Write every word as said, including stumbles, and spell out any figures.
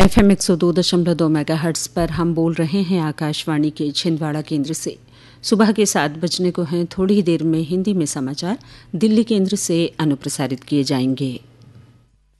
F M एक सौ दो दशमलव दो मेगा हर्ट्स पर हम बोल रहे हैं आकाशवाणी के छिंदवाड़ा केंद्र से। सुबह के सात बजने को हैं, थोड़ी ही देर में हिंदी में समाचार दिल्ली केंद्र से अनुप्रसारित किए जाएंगे।